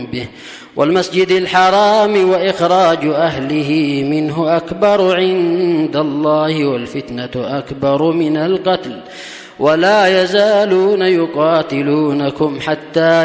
به والمسجد الحرام وإخراج أهله منه أكبر عند الله والفتنة أكبر من القتل ولا يزالون يقاتلونكم حتى